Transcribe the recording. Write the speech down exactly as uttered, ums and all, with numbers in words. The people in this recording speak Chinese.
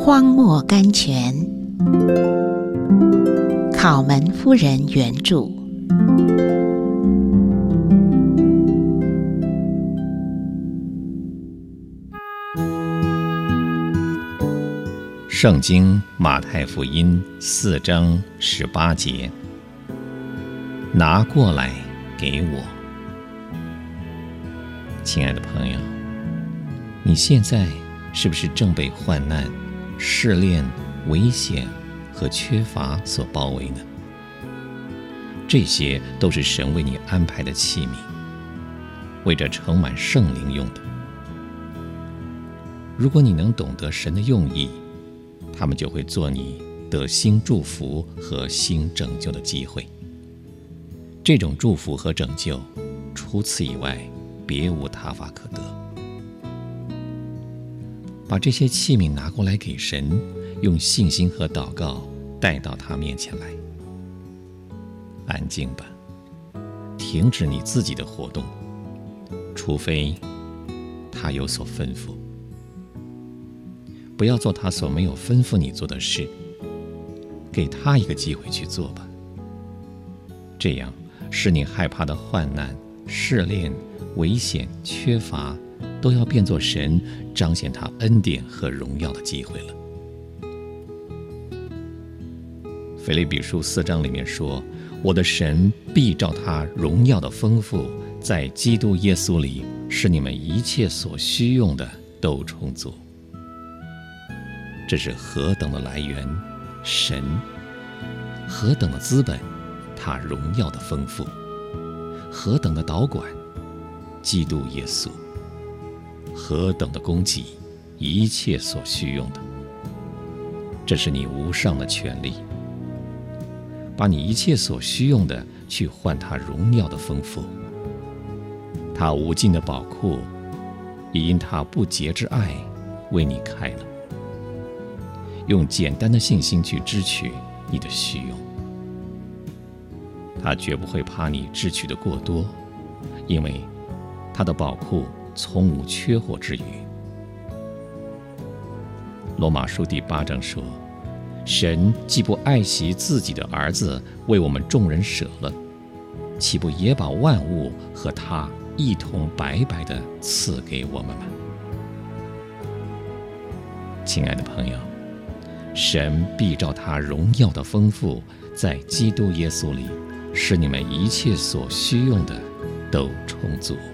荒漠甘泉，考门夫人原著。 圣经马太福音四章十八节，拿过来给我。亲爱的朋友，你现在是不是正被患难、试炼、危险和缺乏所包围呢？这些都是神为你安排的器皿，为着盛满圣灵用的。如果你能懂得神的用意，他们就会做你得新祝福和新拯救的机会。这种祝福和拯救，除此以外，别无他法可得。把这些器皿拿过来给神，用信心和祷告带到他面前来。安静吧，停止你自己的活动，除非他有所吩咐。不要做他所没有吩咐你做的事，给他一个机会去做吧。这样，使你害怕的患难、试炼、危险、缺乏，都要变作神彰显他恩典和荣耀的机会了。腓立比书四章里面说，我的神必照他荣耀的丰富，在基督耶稣里，使你们一切所需用的都充足。这是何等的来源，神；何等的资本，他荣耀的丰富；何等的导管，基督耶稣；何等的供给，一切所需用的。这是你无上的权利，把你一切所需用的去换他荣耀的丰富。他无尽的宝库，也因他不竭之爱为你开了。用简单的信心去支取你的需用，他绝不会怕你支取的过多，因为他的宝库从无缺货之余。罗马书第八章说，神既不爱惜自己的儿子为我们众人舍了，岂不也把万物和他一同白白地赐给我们吗？亲爱的朋友，神必照他荣耀的丰富，在基督耶稣里，使你们一切所需用的都充足。